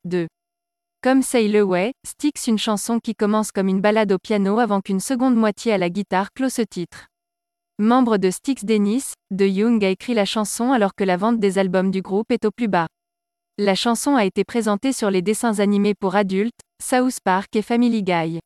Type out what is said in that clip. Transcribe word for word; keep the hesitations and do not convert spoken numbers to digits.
deux. Comme Sail Away, Styx, une chanson qui commence comme une ballade au piano avant qu'une seconde moitié à la guitare close ce titre. Membre de Styx, Dennis De Jong a écrit la chanson alors que la vente des albums du groupe est au plus bas. La chanson a été présentée sur les dessins animés pour adultes, South Park et Family Guy.